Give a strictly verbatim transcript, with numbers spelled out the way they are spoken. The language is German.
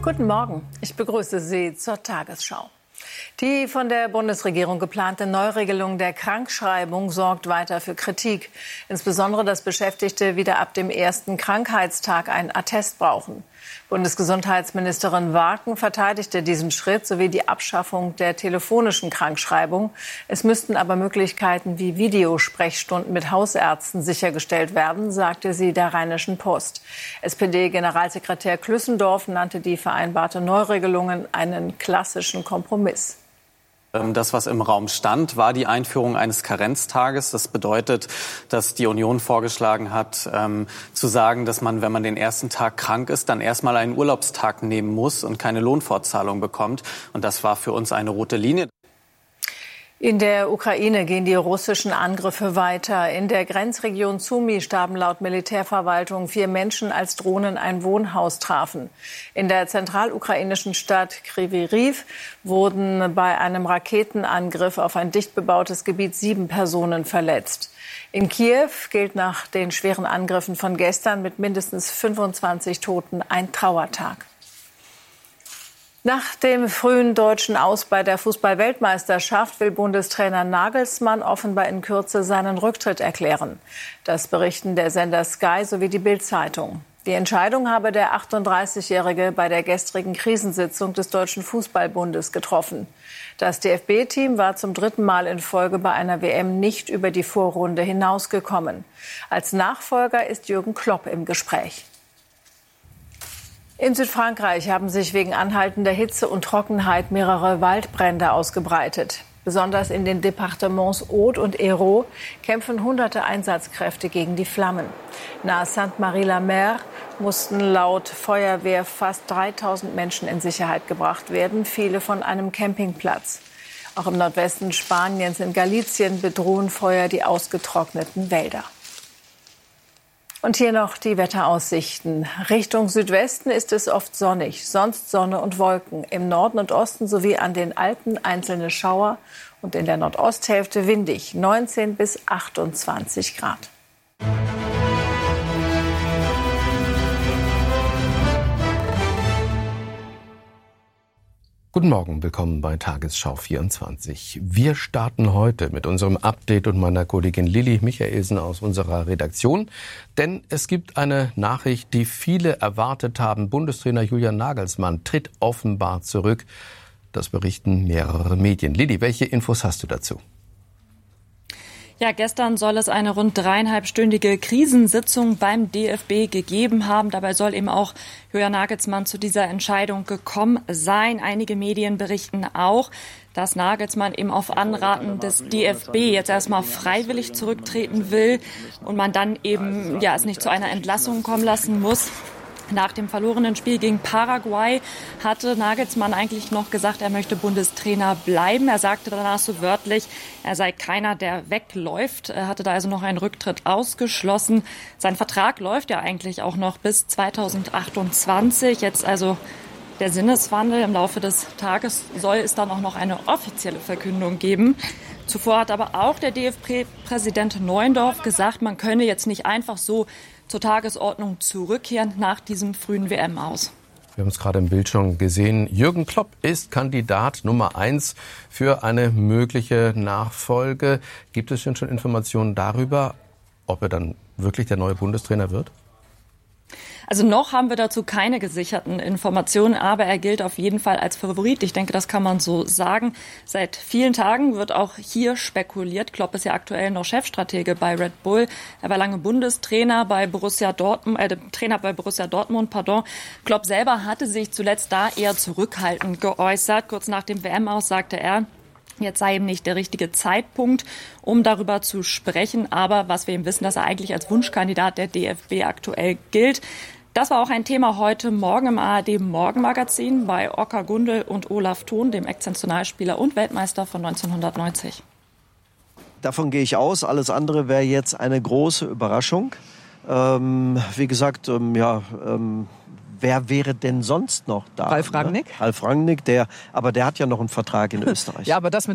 Guten Morgen, ich begrüße Sie zur Tagesschau. Die von der Bundesregierung geplante Neuregelung der Krankschreibung sorgt weiter für Kritik. Insbesondere, dass Beschäftigte wieder ab dem ersten Krankheitstag einen Attest brauchen. Bundesgesundheitsministerin Warken verteidigte diesen Schritt sowie die Abschaffung der telefonischen Krankschreibung. Es müssten aber Möglichkeiten wie Videosprechstunden mit Hausärzten sichergestellt werden, sagte sie der Rheinischen Post. S P D-Generalsekretär Klüssendorf nannte die vereinbarte Neuregelungen einen klassischen Kompromiss. Das, was im Raum stand, war die Einführung eines Karenztages. Das bedeutet, dass die Union vorgeschlagen hat, ähm, zu sagen, dass man, wenn man den ersten Tag krank ist, dann erstmal einen Urlaubstag nehmen muss und keine Lohnfortzahlung bekommt. Und das war für uns eine rote Linie. In der Ukraine gehen die russischen Angriffe weiter. In der Grenzregion Sumy starben laut Militärverwaltung vier Menschen, als Drohnen ein Wohnhaus trafen. In der zentralukrainischen Stadt Kryvyi Rih wurden bei einem Raketenangriff auf ein dicht bebautes Gebiet sieben Personen verletzt. In Kiew gilt nach den schweren Angriffen von gestern mit mindestens fünfundzwanzig Toten ein Trauertag. Nach dem frühen deutschen Aus bei der Fußball-Weltmeisterschaft will Bundestrainer Nagelsmann offenbar in Kürze seinen Rücktritt erklären. Das berichten der Sender Sky sowie die Bild-Zeitung. Die Entscheidung habe der achtunddreißigjährige bei der gestrigen Krisensitzung des Deutschen Fußballbundes getroffen. Das D F B-Team war zum dritten Mal in Folge bei einer W M nicht über die Vorrunde hinausgekommen. Als Nachfolger ist Jürgen Klopp im Gespräch. In Südfrankreich haben sich wegen anhaltender Hitze und Trockenheit mehrere Waldbrände ausgebreitet. Besonders in den Departements Aude und Hérault kämpfen hunderte Einsatzkräfte gegen die Flammen. Nahe Sainte-Marie-la-Mer mussten laut Feuerwehr fast dreitausend Menschen in Sicherheit gebracht werden, viele von einem Campingplatz. Auch im Nordwesten Spaniens, in Galicien, bedrohen Feuer die ausgetrockneten Wälder. Und hier noch die Wetteraussichten. Richtung Südwesten ist es oft sonnig, sonst Sonne und Wolken. Im Norden und Osten sowie an den Alpen einzelne Schauer und in der Nordosthälfte windig, neunzehn bis achtundzwanzig Grad. Guten Morgen, willkommen bei Tagesschau vierundzwanzig. Wir starten heute mit unserem Update und meiner Kollegin Lilly Michaelsen aus unserer Redaktion. Denn es gibt eine Nachricht, die viele erwartet haben. Bundestrainer Julian Nagelsmann tritt offenbar zurück. Das berichten mehrere Medien. Lilly, welche Infos hast du dazu? Ja, gestern soll es eine rund dreieinhalbstündige Krisensitzung beim D F B gegeben haben. Dabei soll eben auch Julian Nagelsmann zu dieser Entscheidung gekommen sein. Einige Medien berichten auch, dass Nagelsmann eben auf Anraten des D F B jetzt erstmal freiwillig zurücktreten will und man dann eben ja es nicht zu einer Entlassung kommen lassen muss. Nach dem verlorenen Spiel gegen Paraguay hatte Nagelsmann eigentlich noch gesagt, er möchte Bundestrainer bleiben. Er sagte danach so wörtlich, er sei keiner, der wegläuft. Er hatte da also noch einen Rücktritt ausgeschlossen. Sein Vertrag läuft ja eigentlich auch noch bis zweitausendachtundzwanzig. Jetzt also der Sinneswandel. Im Laufe des Tages soll es dann auch noch eine offizielle Verkündung geben. Zuvor hat aber auch der D F B-Präsident Neuendorf gesagt, man könne jetzt nicht einfach so zur Tagesordnung zurückkehren nach diesem frühen W M-Aus. Wir haben es gerade im Bild schon gesehen. Jürgen Klopp ist Kandidat Nummer eins für eine mögliche Nachfolge. Gibt es denn schon Informationen darüber, ob er dann wirklich der neue Bundestrainer wird? Also noch haben wir dazu keine gesicherten Informationen, aber er gilt auf jeden Fall als Favorit. Ich denke, das kann man so sagen. Seit vielen Tagen wird auch hier spekuliert. Klopp ist ja aktuell noch Chefstratege bei Red Bull. Er war lange Bundestrainer bei Borussia Dortmund, äh, Trainer bei Borussia Dortmund, pardon. Klopp selber hatte sich zuletzt da eher zurückhaltend geäußert. Kurz nach dem W M-Aus sagte er, jetzt sei eben nicht der richtige Zeitpunkt, um darüber zu sprechen. Aber was wir eben wissen, dass er eigentlich als Wunschkandidat der D F B aktuell gilt. Das war auch ein Thema heute Morgen im A R D-Morgenmagazin bei Oskar Gundel und Olaf Thon, dem Ex-Nationalspieler und Weltmeister von neunzehnhundertneunzig. Davon gehe ich aus. Alles andere wäre jetzt eine große Überraschung. Ähm, wie gesagt, ähm, ja, ähm, wer wäre denn sonst noch da? Ralf Rangnick. Ne? Ralf Rangnick, der, aber der hat ja noch einen Vertrag in Österreich. Ja, aber das mit